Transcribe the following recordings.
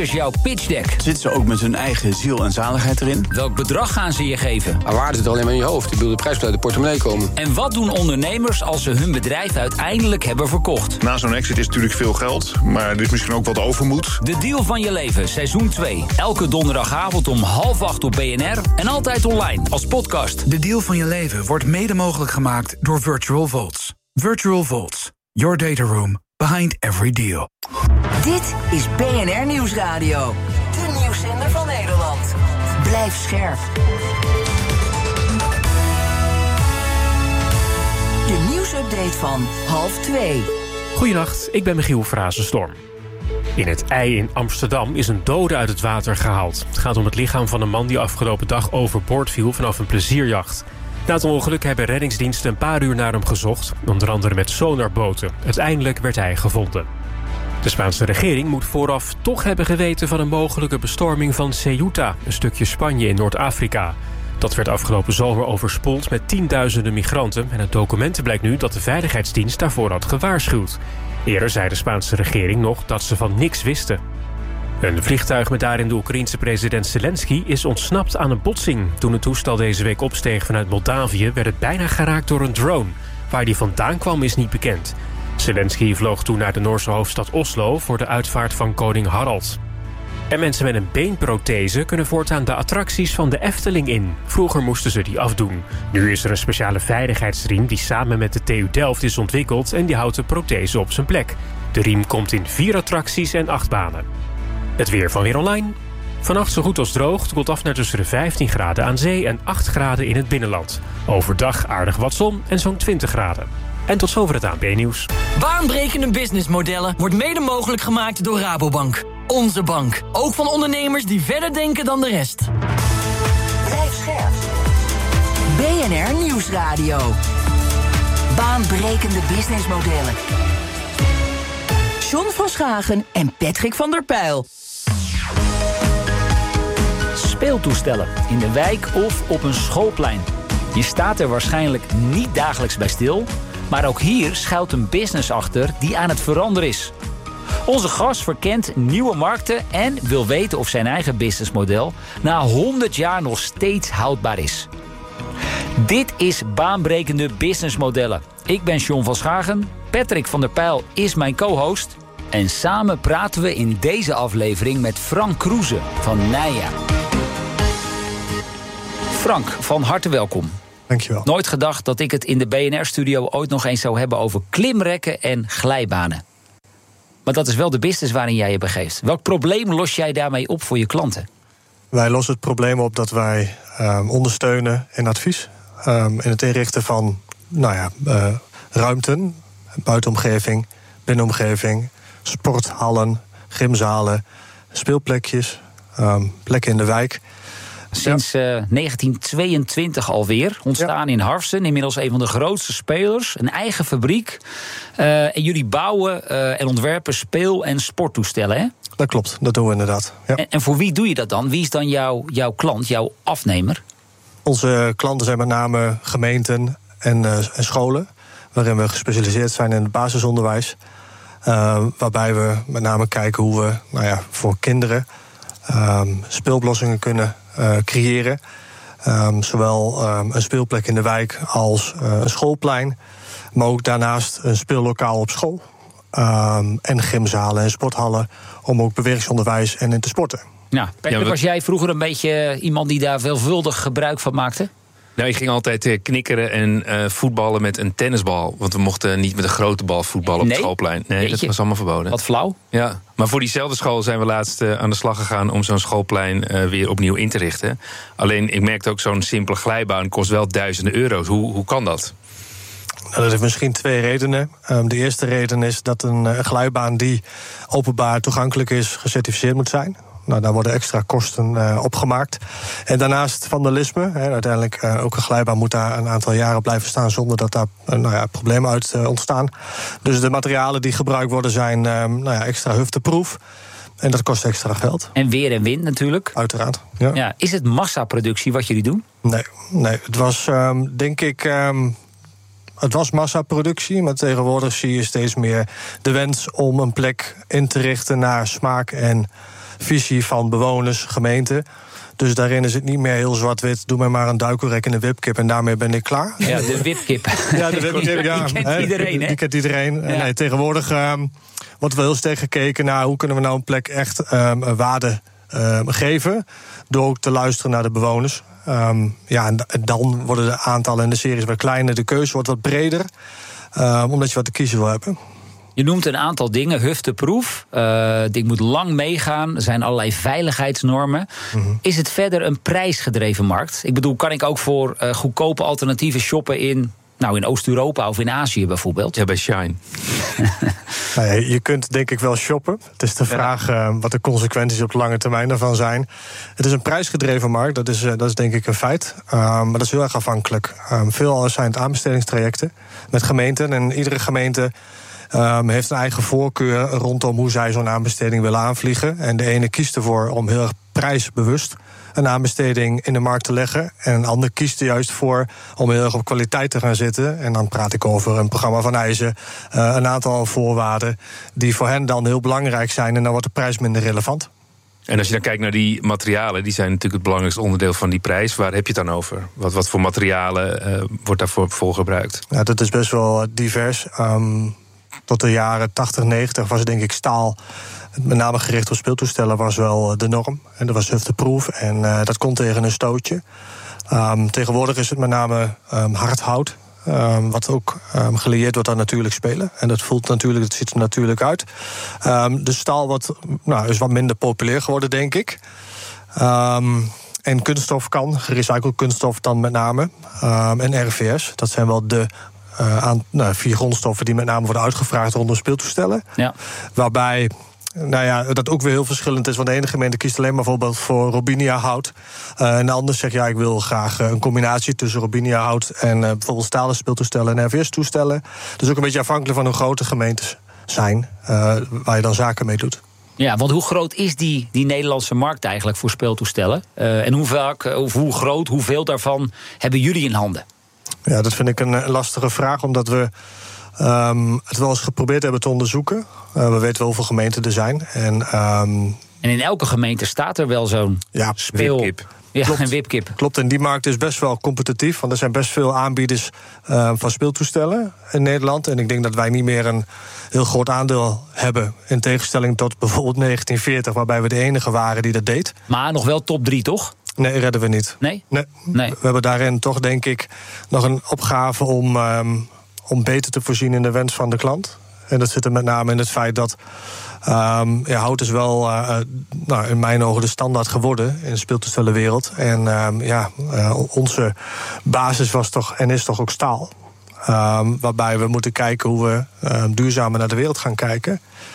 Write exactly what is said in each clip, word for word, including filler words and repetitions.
is jouw pitchdeck? Zitten ze ook met hun eigen ziel en zaligheid erin? Welk bedrag gaan ze je geven? Maar waarde zit alleen maar in je hoofd. Ik bedoel, de prijs moet uit de portemonnee komen. En wat doen ondernemers als ze hun bedrijf uiteindelijk hebben verkocht? Na zo'n exit is natuurlijk veel geld, maar er is misschien ook wat overmoed. De Deal van je leven, seizoen twee. Elke donderdagavond om half acht op B N R en altijd online als podcast. De Deal van je leven wordt mede mogelijk gemaakt door Virtual Vaults. Virtual Vaults, your data room behind every deal. Dit is B N R Nieuwsradio. De nieuwszender van Nederland. Blijf scherp. De nieuwsupdate van half twee. Goedenacht, ik ben Michiel Frazenstorm. In het IJ in Amsterdam is een dode uit het water gehaald. Het gaat om het lichaam van een man die afgelopen dag overboord viel vanaf een plezierjacht. Na het ongeluk hebben reddingsdiensten een paar uur naar hem gezocht, onder andere met sonarboten. Uiteindelijk werd hij gevonden. De Spaanse regering moet vooraf toch hebben geweten van een mogelijke bestorming van Ceuta, een stukje Spanje in Noord-Afrika. Dat werd afgelopen zomer overspoeld met tienduizenden migranten en uit documenten blijkt nu dat de veiligheidsdienst daarvoor had gewaarschuwd. Eerder zei de Spaanse regering nog dat ze van niks wisten. Een vliegtuig met daarin de Oekraïense president Zelensky is ontsnapt aan een botsing. Toen het toestel deze week opsteeg vanuit Moldavië werd het bijna geraakt door een drone. Waar die vandaan kwam is niet bekend. Zelensky vloog toen naar de Noorse hoofdstad Oslo voor de uitvaart van koning Harald. En mensen met een beenprothese kunnen voortaan de attracties van de Efteling in. Vroeger moesten ze die afdoen. Nu is er een speciale veiligheidsriem die samen met de T U Delft is ontwikkeld en die houdt de prothese op zijn plek. De riem komt in vier attracties en acht banen. Het weer van Weer Online. Vannacht zo goed als droog, het koelt af naar tussen de vijftien graden aan zee en acht graden in het binnenland. Overdag aardig wat zon en zo'n twintig graden. En tot zover het A N P-nieuws. Baanbrekende businessmodellen wordt mede mogelijk gemaakt door Rabobank. Onze bank. Ook van ondernemers die verder denken dan de rest. Blijf scherp. B N R Nieuwsradio. Baanbrekende businessmodellen. John van Schagen en Patrick van der Pijl. Speeltoestellen in de wijk of op een schoolplein. Je staat er waarschijnlijk niet dagelijks bij stil, maar ook hier schuilt een business achter die aan het veranderen is. Onze gast verkent nieuwe markten en wil weten of zijn eigen businessmodel na honderd jaar nog steeds houdbaar is. Dit is Baanbrekende Businessmodellen. Ik ben John van Schagen, Patrick van der Pijl is mijn co-host en samen praten we in deze aflevering met Frank Kroeze van Nija. Frank, van harte welkom. Dankjewel. Nooit gedacht dat ik het in de B N R-studio ooit nog eens zou hebben over klimrekken en glijbanen. Maar dat is wel de business waarin jij je begeeft. Welk probleem los jij daarmee op voor je klanten? Wij lossen het probleem op dat wij um, ondersteunen in advies. Um, in het inrichten van nou ja, uh, ruimten, buitenomgeving, binnenomgeving, sporthallen, gymzalen, speelplekjes, um, plekken in de wijk. Sinds uh, negentien tweeëntwintig alweer. Ontstaan ja. in Harfsen. Inmiddels een van de grootste spelers. Een eigen fabriek. Uh, en jullie bouwen uh, en ontwerpen speel- en sporttoestellen, hè? Dat klopt, dat doen we inderdaad. Ja. En, en voor wie doe je dat dan? Wie is dan jouw, jouw klant, jouw afnemer? Onze klanten zijn met name gemeenten en, uh, en scholen. Waarin we gespecialiseerd zijn in het basisonderwijs. Uh, waarbij we met name kijken hoe we nou ja, voor kinderen um, speeloplossingen kunnen Uh, creëren. Um, zowel um, een speelplek in de wijk als uh, een schoolplein. Maar ook daarnaast een speellokaal op school. Um, en gymzalen en sporthallen. Om ook bewegingsonderwijs en in te sporten. Ja, Patrick, ja, we... was jij vroeger een beetje iemand die daar veelvuldig gebruik van maakte? Nou, ik ging altijd uh, knikkeren en uh, voetballen met een tennisbal. Want we mochten niet met een grote bal voetballen op nee? het schoolplein. Nee, Jeetje. Dat was allemaal verboden. Wat flauw. Ja, maar voor diezelfde school zijn we laatst uh, aan de slag gegaan om zo'n schoolplein uh, weer opnieuw in te richten. Alleen, ik merkte ook, zo'n simpele glijbaan kost wel duizenden euro's. Hoe, hoe kan dat? Nou, dat heeft misschien twee redenen. Um, de eerste reden is dat een uh, glijbaan die openbaar toegankelijk is, gecertificeerd moet zijn. Nou, daar worden extra kosten uh, opgemaakt. En daarnaast vandalisme. Hè, uiteindelijk uh, ook een glijbaan moet daar een aantal jaren blijven staan zonder dat daar uh, nou ja, problemen uit uh, ontstaan. Dus de materialen die gebruikt worden zijn uh, nou ja, extra hufteproof. En dat kost extra geld. En weer en wind natuurlijk. Uiteraard. Ja. Ja, is het massaproductie wat jullie doen? Nee, nee. Het was um, denk ik. Um, Het was massaproductie, maar tegenwoordig zie je steeds meer de wens om een plek in te richten naar smaak en visie van bewoners, gemeenten. Dus daarin is het niet meer heel zwart-wit. Doe mij maar een duikelrek en een wipkip en daarmee ben ik klaar. Ja, de wipkip. Ja, de wipkip, ja. Die kent He, iedereen, hè? Die kent iedereen. Ja. Nee, tegenwoordig um, wordt wel heel sterk gekeken naar hoe kunnen we nou een plek echt um, een waarde um, geven. Door ook te luisteren naar de bewoners. Um, ja, en dan worden de aantallen en de series wat kleiner. De keuze wordt wat breder. Um, omdat je wat te kiezen wil hebben. Je noemt een aantal dingen, hufteproof. Uh, dit moet lang meegaan. Er zijn allerlei veiligheidsnormen. Mm-hmm. Is het verder een prijsgedreven markt? Ik bedoel, kan ik ook voor uh, goedkope alternatieven shoppen in, nou, in Oost-Europa of in Azië bijvoorbeeld? Ja, bij Shine. Nou ja, je kunt denk ik wel shoppen. Het is de vraag uh, wat de consequenties op de lange termijn daarvan zijn. Het is een prijsgedreven markt, dat is, uh, dat is denk ik een feit. Uh, maar dat is heel erg afhankelijk. Uh, veel zijn het aanbestedingstrajecten met gemeenten. En iedere gemeente Um, heeft een eigen voorkeur rondom hoe zij zo'n aanbesteding willen aanvliegen. En de ene kiest ervoor om heel erg prijsbewust een aanbesteding in de markt te leggen. En een ander kiest er juist voor om heel erg op kwaliteit te gaan zitten. En dan praat ik over een programma van eisen, uh, een aantal voorwaarden die voor hen dan heel belangrijk zijn. En dan wordt de prijs minder relevant. En als je dan kijkt naar die materialen, die zijn natuurlijk het belangrijkste onderdeel van die prijs. Waar heb je het dan over? Wat, wat voor materialen uh, wordt daarvoor voor gebruikt? Ja, dat is best wel divers. Um, Tot de jaren tachtig, negentig was het denk ik staal, met name gericht op speeltoestellen, was wel de norm. En dat was hufteproof en uh, dat kon tegen een stootje. Um, tegenwoordig is het met name um, hard hout. Um, wat ook um, gelieerd wordt aan natuurlijk spelen. En dat voelt natuurlijk, dat ziet er natuurlijk uit. Um, de staal wat, nou, is wat minder populair geworden, denk ik. Um, en kunststof kan, gerecycled kunststof dan met name. Um, en R V S, dat zijn wel de Uh, aan nou, vier grondstoffen die met name worden uitgevraagd rondom speeltoestellen. Ja. Waarbij nou ja, dat ook weer heel verschillend is. Want de ene gemeente kiest alleen maar bijvoorbeeld voor Robinia hout. Uh, en de ander zegt, ja, ik wil graag uh, een combinatie tussen Robinia hout en uh, bijvoorbeeld stalen speeltoestellen en R V S-toestellen. Dus ook een beetje afhankelijk van hoe groot de gemeentes zijn, uh, waar je dan zaken mee doet. Ja, want hoe groot is die, die Nederlandse markt eigenlijk voor speeltoestellen? Uh, en hoe vaak, of hoe groot, hoeveel daarvan hebben jullie in handen? Ja, dat vind ik een lastige vraag, omdat we um, het wel eens geprobeerd hebben te onderzoeken. Uh, we weten wel hoeveel gemeenten er zijn. En, um, en in elke gemeente staat er wel zo'n ja, speel... Wipkip. Ja, klopt, een wipkip. Klopt, en die markt is best wel competitief. Want er zijn best veel aanbieders uh, van speeltoestellen in Nederland. En ik denk dat wij niet meer een heel groot aandeel hebben. In tegenstelling tot bijvoorbeeld negentien veertig, waarbij we de enige waren die dat deed. Maar nog wel top drie, toch? Nee, redden we niet. Nee? Nee. nee. We hebben daarin toch, denk ik, nog een opgave om, um, om beter te voorzien in de wens van de klant. En dat zit er met name in het feit dat um, ja, hout is wel uh, nou, in mijn ogen de standaard geworden in de speeltoestellenwereld. En um, ja, uh, onze basis was toch en is toch ook staal. Um, waarbij we moeten kijken hoe we uh, duurzamer naar de wereld gaan kijken.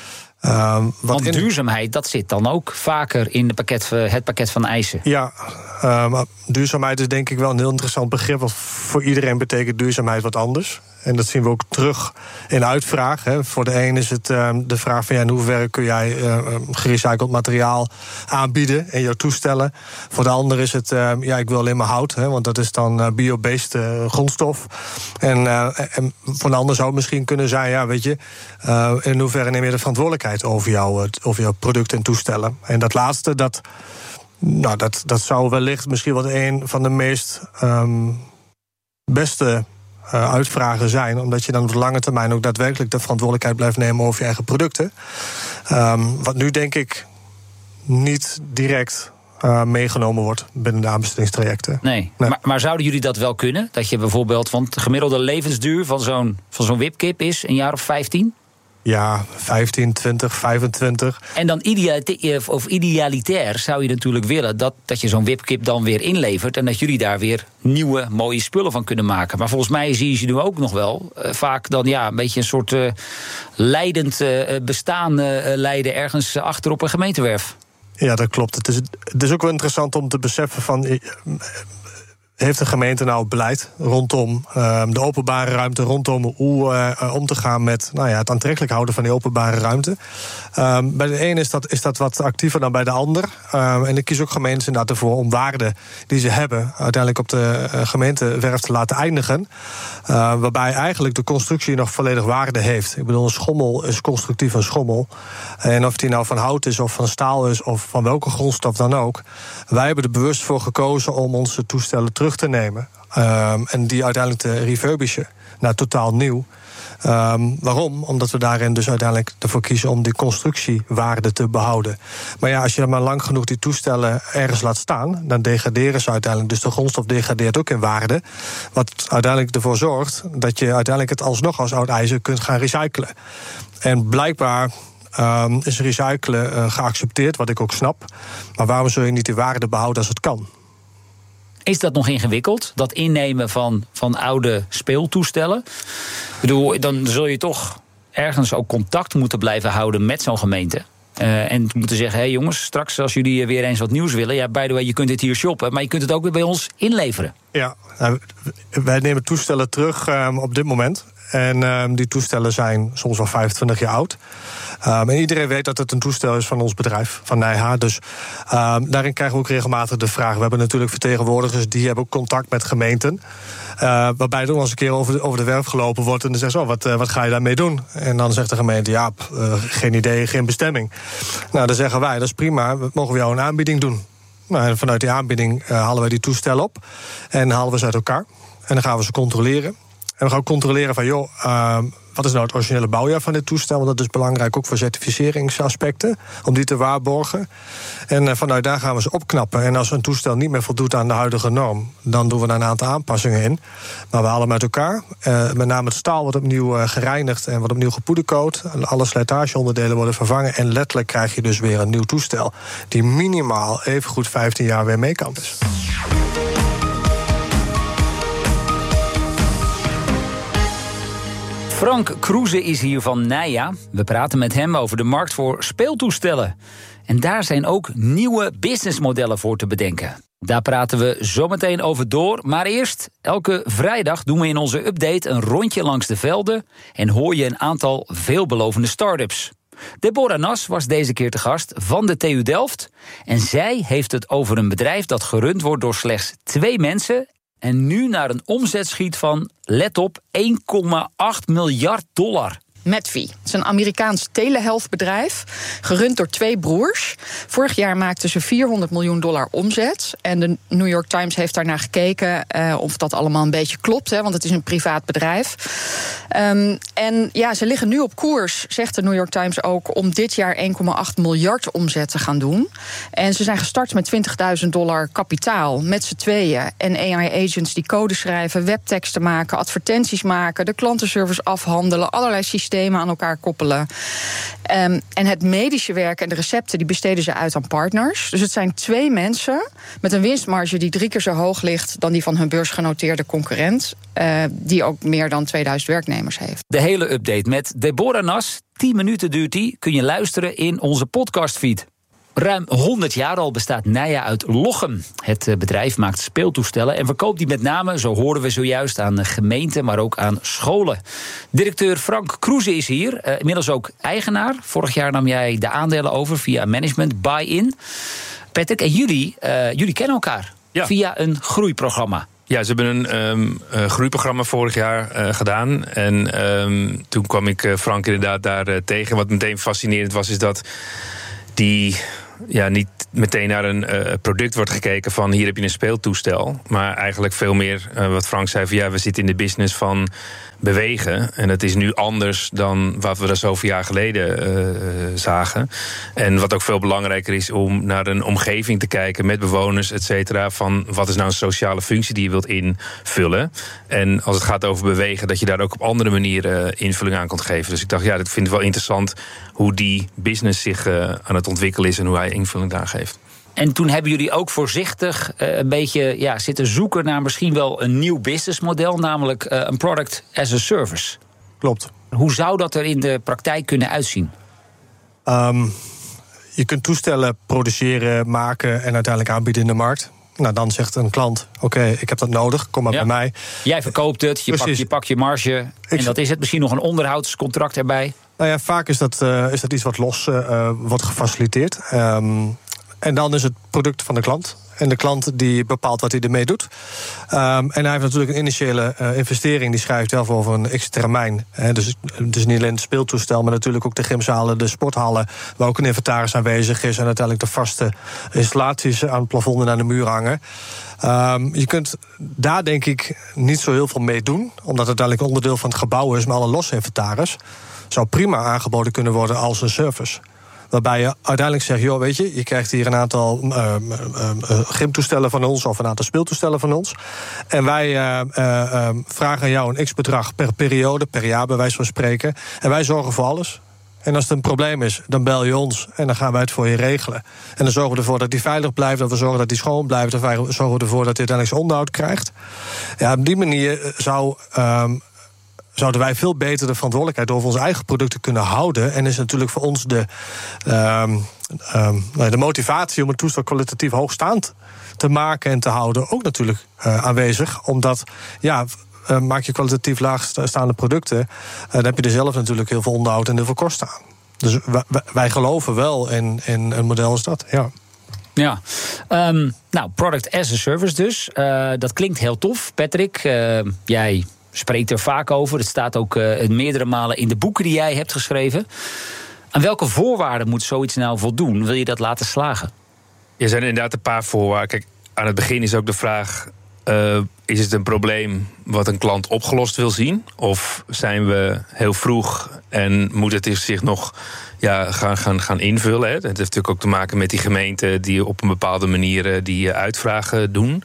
Um, wat Want duurzaamheid, dat zit dan ook vaker in het pakket, het pakket van eisen. Ja, uh, maar duurzaamheid is denk ik wel een heel interessant begrip. Want voor iedereen betekent duurzaamheid wat anders. En dat zien we ook terug in uitvraag. Hè. Voor de een is het uh, de vraag van ja, in hoeverre kun jij uh, gerecycled materiaal aanbieden in jouw toestellen. Voor de ander is het uh, ja, ik wil alleen maar hout, hè, want dat is dan uh, bio-based uh, grondstof. En, uh, en voor de ander zou het misschien kunnen zijn, ja, weet je, uh, in hoeverre neem je de verantwoordelijkheid over, jou, over jouw producten en toestellen. En dat laatste, dat, nou, dat, dat zou wellicht misschien wel een van de meest um, beste Uh, uitvragen zijn, omdat je dan op de lange termijn ook daadwerkelijk de verantwoordelijkheid blijft nemen over je eigen producten. Um, wat nu denk ik niet direct uh, meegenomen wordt binnen de aanbestedingstrajecten. Nee, nee. Maar, maar zouden jullie dat wel kunnen? Dat je bijvoorbeeld, want de gemiddelde levensduur van zo'n, van zo'n wipkip is een jaar of vijftien? Ja, vijftien, twintig, vijfentwintig. En dan idealitair, of idealitair zou je natuurlijk willen dat, dat je zo'n wipkip dan weer inlevert en dat jullie daar weer nieuwe, mooie spullen van kunnen maken. Maar volgens mij zie je ze nu ook nog wel uh, vaak dan ja, een beetje een soort uh, leidend uh, bestaan uh, leiden ergens achter op een gemeentewerf. Ja, dat klopt. Het is, het is ook wel interessant om te beseffen van Uh, heeft de gemeente nou beleid rondom uh, de openbare ruimte, rondom hoe uh, om te gaan met nou ja, het aantrekkelijk houden van die openbare ruimte. Um, bij de een is dat, is dat wat actiever dan bij de ander. Um, en ik kies ook gemeentes inderdaad ervoor om waarden die ze hebben uiteindelijk op de uh, gemeentewerf te laten eindigen. Uh, waarbij eigenlijk de constructie nog volledig waarde heeft. Ik bedoel, een schommel is constructief een schommel. En of die nou van hout is of van staal is of van welke grondstof dan ook. Wij hebben er bewust voor gekozen om onze toestellen terug te nemen. Um, en die uiteindelijk te refurbishen naar totaal nieuw. Um, waarom? Omdat we daarin dus uiteindelijk ervoor kiezen om die constructiewaarde te behouden. Maar ja, als je maar lang genoeg die toestellen ergens laat staan, dan degraderen ze uiteindelijk. Dus de grondstof degradeert ook in waarde. Wat uiteindelijk ervoor zorgt dat je uiteindelijk het alsnog als oud ijzer kunt gaan recyclen. En blijkbaar um, is recyclen uh, geaccepteerd, wat ik ook snap. Maar waarom zul je niet die waarde behouden als het kan? Is dat nog ingewikkeld, dat innemen van, van oude speeltoestellen? Ik bedoel, dan zul je toch ergens ook contact moeten blijven houden met zo'n gemeente. Uh, en moeten zeggen, hé hey jongens, straks als jullie weer eens wat nieuws willen, ja, by the way, je kunt dit hier shoppen, maar je kunt het ook weer bij ons inleveren. Ja, nou, wij nemen toestellen terug um, op dit moment. En um, die toestellen zijn soms wel vijfentwintig jaar oud. Um, en iedereen weet dat het een toestel is van ons bedrijf, van Nijha. Dus um, daarin krijgen we ook regelmatig de vraag. We hebben natuurlijk vertegenwoordigers die hebben ook contact met gemeenten. Uh, waarbij er nog eens een keer over de, over de werf gelopen wordt. En dan zeggen ze, oh, wat, uh, wat ga je daarmee doen? En dan zegt de gemeente, ja, uh, geen idee, geen bestemming. Nou, dan zeggen wij, dat is prima, we mogen we jou een aanbieding doen. Nou, en vanuit die aanbieding uh, halen wij die toestellen op. En halen we ze uit elkaar. En dan gaan we ze controleren. En we gaan ook controleren van, joh, uh, wat is nou het originele bouwjaar van dit toestel? Want dat is belangrijk ook voor certificeringsaspecten, om die te waarborgen. En uh, vanuit daar gaan we ze opknappen. En als een toestel niet meer voldoet aan de huidige norm, dan doen we daar een aantal aanpassingen in. Maar we halen hem uit elkaar. Uh, met name het staal wordt opnieuw uh, gereinigd en wordt opnieuw gepoedercoat. Alle slijtageonderdelen worden vervangen. En letterlijk krijg je dus weer een nieuw toestel die minimaal even goed vijftien jaar weer mee kan. Dus. Frank Kroeze is hier van Nijha. We praten met hem over de markt voor speeltoestellen. En daar zijn ook nieuwe businessmodellen voor te bedenken. Daar praten we zometeen over door. Maar eerst, elke vrijdag doen we in onze update een rondje langs de velden en hoor je een aantal veelbelovende start-ups. Deborah Nas was deze keer te gast van de T U Delft. En zij heeft het over een bedrijf dat gerund wordt door slechts twee mensen en nu naar een omzet schiet van, let op, één komma acht miljard dollar. Medvi. Het is een Amerikaans telehealth-bedrijf, gerund door twee broers. Vorig jaar maakten ze vierhonderd miljoen dollar omzet. En de New York Times heeft daarnaar gekeken uh, of dat allemaal een beetje klopt, hè, want het is een privaat bedrijf. Um, en ja, ze liggen nu op koers, zegt de New York Times ook, om dit jaar één komma acht miljard omzet te gaan doen. En ze zijn gestart met twintigduizend dollar kapitaal, met z'n tweeën. En A I-agents die code schrijven, webteksten maken, advertenties maken, de klantenservice afhandelen, allerlei systemen aan elkaar koppelen. Um, en het medische werk en de recepten die besteden ze uit aan partners. Dus het zijn twee mensen met een winstmarge die drie keer zo hoog ligt dan die van hun beursgenoteerde concurrent, uh, die ook meer dan tweeduizend werknemers heeft. De hele update met Deborah Nas, tien minuten duurt die, kun je luisteren in onze podcastfeed. Ruim honderd jaar al bestaat Nijha uit Lochem. Het bedrijf maakt speeltoestellen en verkoopt die met name, zo hoorden we zojuist, aan gemeenten, maar ook aan scholen. Directeur Frank Kroeze is hier, uh, inmiddels ook eigenaar. Vorig jaar nam jij de aandelen over via management buy-in. Patrick, en jullie, uh, jullie kennen elkaar ja. via een groeiprogramma. Ja, ze hebben een um, uh, groeiprogramma vorig jaar uh, gedaan. En um, toen kwam ik uh, Frank inderdaad daar uh, tegen. Wat meteen fascinerend was, is dat die ja, niet meteen naar een uh, product wordt gekeken van hier heb je een speeltoestel. Maar eigenlijk veel meer uh, wat Frank zei van ja, we zitten in de business van bewegen. En dat is nu anders dan wat we er zoveel jaar geleden uh, zagen. En wat ook veel belangrijker is om naar een omgeving te kijken met bewoners, et cetera. Van wat is nou een sociale functie die je wilt invullen. En als het gaat over bewegen, dat je daar ook op andere manieren invulling aan kunt geven. Dus ik dacht, ja, dat vind ik wel interessant hoe die business zich uh, aan het ontwikkelen is en hoe hij invulling daar geeft. En toen hebben jullie ook voorzichtig uh, een beetje ja, zitten zoeken naar misschien wel een nieuw businessmodel, namelijk uh, een product as a service. Klopt. Hoe zou dat er in de praktijk kunnen uitzien? Um, je kunt toestellen produceren, maken en uiteindelijk aanbieden in de markt. Nou, dan zegt een klant, oké, okay, ik heb dat nodig, kom maar ja. bij mij. Jij verkoopt het, je pakt je, pak je marge. Ik en dat is het, misschien nog een onderhoudscontract erbij. Nou ja, vaak is dat, uh, is dat iets wat los uh, wordt gefaciliteerd. Um, en dan is het product van de klant. En de klant die bepaalt wat hij ermee doet. Um, en hij heeft natuurlijk een initiële uh, investering. Die schrijft wel voor een x-termijn. He, dus, dus niet alleen het speeltoestel, maar natuurlijk ook de gymzalen, de sporthallen, waar ook een inventaris aanwezig is. En uiteindelijk de vaste installaties aan het plafond en aan de muur hangen. Um, je kunt daar denk ik niet zo heel veel mee doen. Omdat het uiteindelijk onderdeel van het gebouw is, maar alle losse inventaris zou prima aangeboden kunnen worden als een service. Waarbij je uiteindelijk zegt, joh, weet je, je krijgt hier een aantal uh, uh, uh, gymtoestellen van ons of een aantal speeltoestellen van ons. En wij uh, uh, uh, vragen aan jou een x-bedrag per periode, per jaar bij wijze van spreken. En wij zorgen voor alles. En als het een probleem is, dan bel je ons en dan gaan wij het voor je regelen. En dan zorgen we ervoor dat die veilig blijft, dat we zorgen dat die schoon blijft, dat wij zorgen ervoor dat hij uiteindelijk zijn onderhoud krijgt. Ja, op die manier zou... Um, zouden wij veel beter de verantwoordelijkheid over onze eigen producten kunnen houden. En is natuurlijk voor ons de, um, um, de motivatie om het toestel kwalitatief hoogstaand te maken en te houden ook natuurlijk uh, aanwezig. Omdat, ja, uh, maak je kwalitatief laagstaande producten, uh, dan heb je er zelf natuurlijk heel veel onderhoud en heel veel kosten aan. Dus wij, wij geloven wel in, in een model als dat, ja. Ja, um, nou, product as a service dus. Uh, dat klinkt heel tof. Patrick, uh, jij spreekt er vaak over. Het staat ook uh, meerdere malen in de boeken die jij hebt geschreven. Aan welke voorwaarden moet zoiets nou voldoen? Wil je dat laten slagen? Er zijn inderdaad een paar voorwaarden. Kijk, aan het begin is ook de vraag, Uh, is het een probleem wat een klant opgelost wil zien? Of zijn we heel vroeg en moet het zich nog ja, gaan, gaan, gaan invullen? Hè? Het heeft natuurlijk ook te maken met die gemeenten die op een bepaalde manier die uitvragen doen.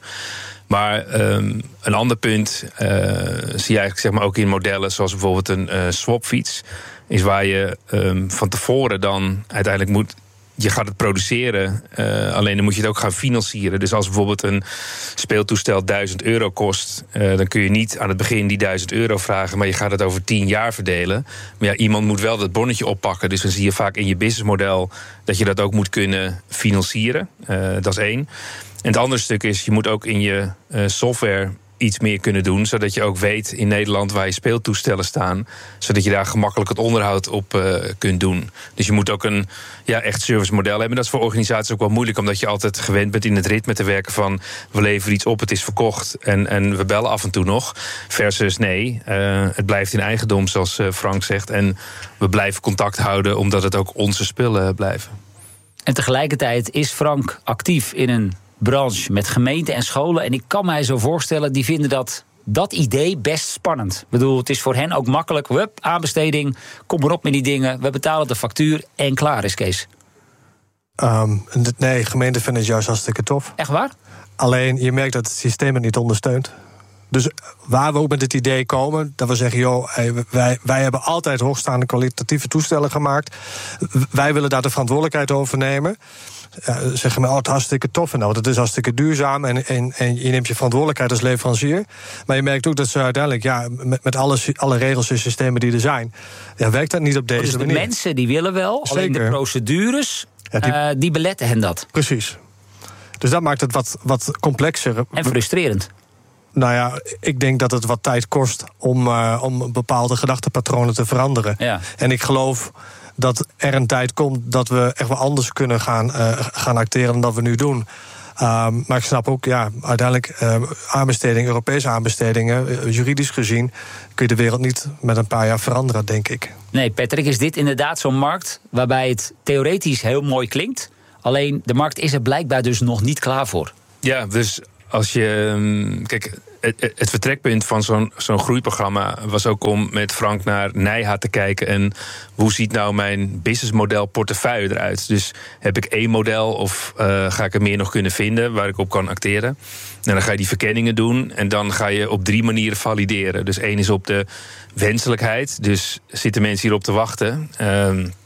Maar um, een ander punt uh, zie je eigenlijk zeg maar, ook in modellen zoals bijvoorbeeld een uh, swapfiets, is waar je um, van tevoren dan uiteindelijk moet, je gaat het produceren, uh, alleen dan moet je het ook gaan financieren. Dus als bijvoorbeeld een speeltoestel duizend euro kost, Uh, dan kun je niet aan het begin die duizend euro vragen, maar je gaat het over tien jaar verdelen. Maar ja, iemand moet wel dat bonnetje oppakken. Dus dan zie je vaak in je businessmodel dat je dat ook moet kunnen financieren. Uh, dat is één. En het andere stuk is, je moet ook in je uh, software iets meer kunnen doen, zodat je ook weet in Nederland waar je speeltoestellen staan, zodat je daar gemakkelijk het onderhoud op uh, kunt doen. Dus je moet ook een ja, echt servicemodel hebben. Dat is voor organisaties ook wel moeilijk, omdat je altijd gewend bent in het ritme te werken van we leveren iets op, het is verkocht en, en we bellen af en toe nog. Versus nee, uh, het blijft in eigendom, zoals uh, Frank zegt, en we blijven contact houden omdat het ook onze spullen blijven. En tegelijkertijd is Frank actief in een branche met gemeenten en scholen. En ik kan mij zo voorstellen, die vinden dat, dat idee best spannend. Ik bedoel, het is voor hen ook makkelijk. Hup, aanbesteding, kom maar op met die dingen. We betalen de factuur en klaar is, Kees. Um, nee, gemeenten vinden het juist hartstikke tof. Echt waar? Alleen, je merkt dat het systeem het niet ondersteunt. Dus waar we ook met het idee komen, dat we zeggen, joh, wij, wij hebben altijd hoogstaande kwalitatieve toestellen gemaakt. Wij willen daar de verantwoordelijkheid over nemen. Ja, zeggen we, oh, het is hartstikke tof en nou, het is hartstikke duurzaam en, en, en je neemt je verantwoordelijkheid als leverancier. Maar je merkt ook dat ze uiteindelijk, ja, met, met alle, alle regels en systemen die er zijn, ja, werkt dat niet op deze dus de manier. Mensen die willen wel, Zeker. Alleen de procedures, ja, die, uh, die beletten hen dat. Precies. Dus dat maakt het wat, wat complexer. En frustrerend. Nou ja, ik denk dat het wat tijd kost om, uh, om bepaalde gedachtepatronen te veranderen. Ja. En ik geloof dat er een tijd komt dat we echt wel anders kunnen gaan, uh, gaan acteren dan dat we nu doen. Um, maar ik snap ook, ja, uiteindelijk uh, aanbestedingen, Europese aanbestedingen, uh, juridisch gezien kun je de wereld niet met een paar jaar veranderen, denk ik. Nee, Patrick, is dit inderdaad zo'n markt waarbij het theoretisch heel mooi klinkt, alleen de markt is er blijkbaar dus nog niet klaar voor? Ja, dus als je, kijk, het, het vertrekpunt van zo'n, zo'n groeiprogramma was ook om met Frank naar Nijha te kijken en hoe ziet nou mijn businessmodel portefeuille eruit. Dus heb ik één model of uh, ga ik er meer nog kunnen vinden waar ik op kan acteren. En dan ga je die verkenningen doen en dan ga je op drie manieren valideren. Dus één is op de wenselijkheid, dus zitten mensen hierop te wachten. Um,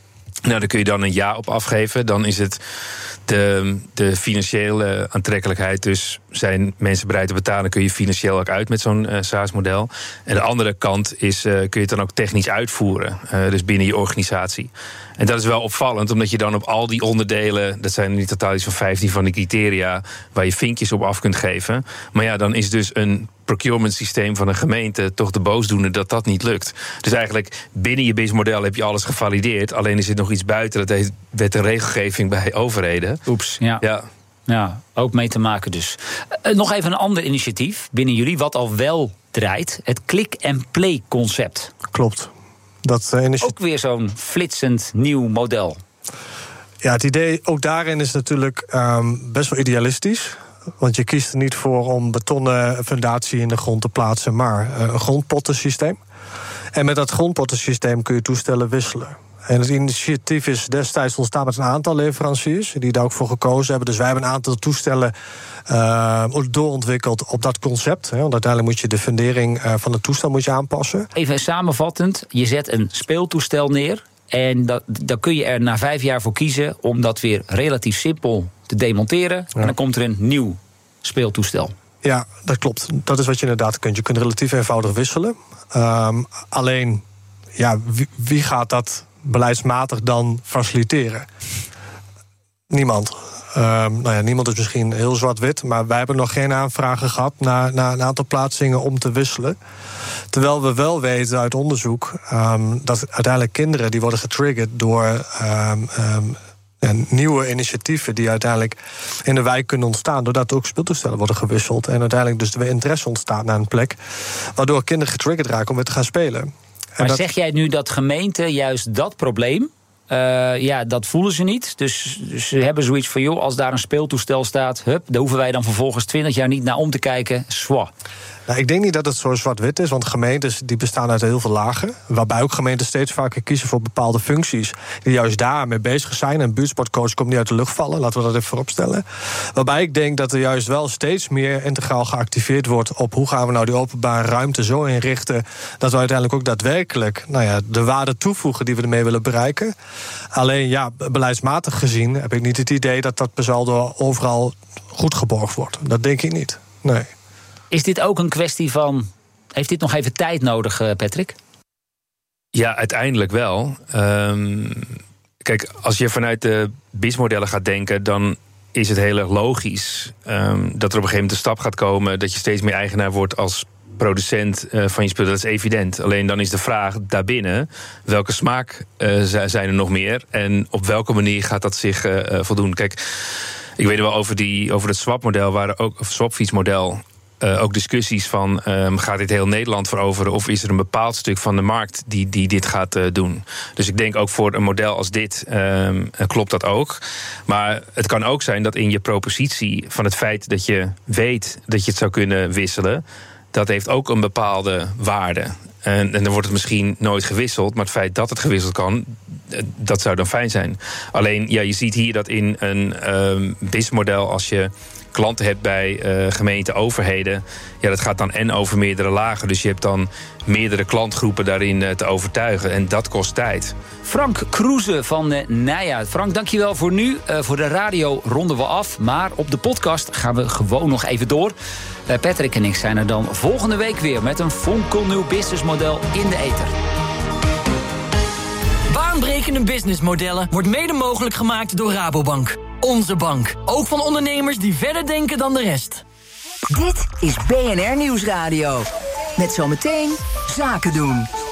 Nou, daar kun je dan een ja op afgeven. Dan is het de, de financiële aantrekkelijkheid. Dus zijn mensen bereid te betalen, kun je financieel ook uit met zo'n uh, SaaS-model. En de andere kant is, uh, kun je het dan ook technisch uitvoeren. Uh, dus binnen je organisatie. En dat is wel opvallend, omdat je dan op al die onderdelen... dat zijn er niet totaal iets van vijftien van die criteria... waar je vinkjes op af kunt geven. Maar ja, dan is dus een procurement systeem van een gemeente... toch de boosdoener dat dat niet lukt. Dus eigenlijk binnen je businessmodel heb je alles gevalideerd. Alleen er zit nog iets buiten, dat heet wet en regelgeving bij overheden. Oeps, ja. Ja. Ja, ook mee te maken dus. Uh, nog even een ander initiatief binnen jullie, wat al wel draait. Het click-and-play concept. Klopt. Dat, uh, initiatief... Ook weer zo'n flitsend nieuw model. Ja, het idee ook daarin is natuurlijk um, best wel idealistisch. Want je kiest er niet voor om betonnen fundatie in de grond te plaatsen... maar uh, een grondpottensysteem. En met dat grondpottensysteem kun je toestellen wisselen. En het initiatief is destijds ontstaan met een aantal leveranciers... die daar ook voor gekozen hebben. Dus wij hebben een aantal toestellen uh, doorontwikkeld op dat concept. Hè, want uiteindelijk moet je de fundering uh, van het toestel moet je aanpassen. Even samenvattend, je zet een speeltoestel neer... en dat, dan kun je er na vijf jaar voor kiezen... om dat weer relatief simpel te demonteren. Ja. En dan komt er een nieuw speeltoestel. Ja, dat klopt. Dat is wat je inderdaad kunt. Je kunt relatief eenvoudig wisselen. Um, alleen, ja, wie, wie gaat dat... beleidsmatig dan faciliteren? Niemand. Um, nou ja, niemand is misschien heel zwart-wit... maar wij hebben nog geen aanvragen gehad... naar, naar een aantal plaatsingen om te wisselen. Terwijl we wel weten uit onderzoek... Um, dat uiteindelijk kinderen die worden getriggerd... door um, um, ja, nieuwe initiatieven die uiteindelijk in de wijk kunnen ontstaan... doordat ook speeltoestellen worden gewisseld... en uiteindelijk dus weer interesse ontstaat naar een plek... waardoor kinderen getriggerd raken om weer te gaan spelen. Maar dat... zeg jij nu dat gemeenten juist dat probleem... Uh, ja, dat voelen ze niet. Dus, dus ze hebben zoiets van... joh, als daar een speeltoestel staat... hup, daar hoeven wij dan vervolgens twintig jaar niet naar om te kijken. Zwa. Nou, ik denk niet dat het zo zwart-wit is, want gemeentes die bestaan uit heel veel lagen. Waarbij ook gemeenten steeds vaker kiezen voor bepaalde functies... die juist daarmee bezig zijn. Een buurtsportcoach komt niet uit de lucht vallen, laten we dat even vooropstellen. Waarbij ik denk dat er juist wel steeds meer integraal geactiveerd wordt... op hoe gaan we nou die openbare ruimte zo inrichten... dat we uiteindelijk ook daadwerkelijk nou ja, de waarde toevoegen die we ermee willen bereiken. Alleen ja, beleidsmatig gezien heb ik niet het idee... dat dat per saldo overal goed geborgd wordt. Dat denk ik niet, nee. Is dit ook een kwestie van... heeft dit nog even tijd nodig, Patrick? Ja, uiteindelijk wel. Um, kijk, als je vanuit de B I S-modellen gaat denken... dan is het heel erg logisch um, dat er op een gegeven moment een stap gaat komen... dat je steeds meer eigenaar wordt als producent uh, van je spul. Dat is evident. Alleen dan is de vraag daarbinnen... welke smaak uh, zijn er nog meer... en op welke manier gaat dat zich uh, voldoen. Kijk, ik weet wel over, die, over het swap-model... waren ook, of swapfietsmodel... Uh, ook discussies van, um, gaat dit heel Nederland veroveren... of is er een bepaald stuk van de markt die, die dit gaat uh, doen? Dus ik denk ook voor een model als dit um, klopt dat ook. Maar het kan ook zijn dat in je propositie... van het feit dat je weet dat je het zou kunnen wisselen... dat heeft ook een bepaalde waarde. En, en dan wordt het misschien nooit gewisseld... maar het feit dat het gewisseld kan, dat zou dan fijn zijn. Alleen, ja, je ziet hier dat in een um, B I S-model... als je klanten hebt bij uh, gemeenten, overheden... ja, dat gaat dan en over meerdere lagen. Dus je hebt dan meerdere klantgroepen daarin uh, te overtuigen. En dat kost tijd. Frank Kroeze van uh, Nijja. Frank, dankjewel voor nu. Uh, voor de radio ronden we af. Maar op de podcast gaan we gewoon nog even door. Uh, Patrick en ik zijn er dan volgende week weer... met een fonkelnieuw businessmodel in de ether. Baanbrekende businessmodellen wordt mede mogelijk gemaakt door Rabobank. Onze bank. Ook van ondernemers die verder denken dan de rest. Dit is B N R Nieuwsradio. Met zometeen Zaken doen.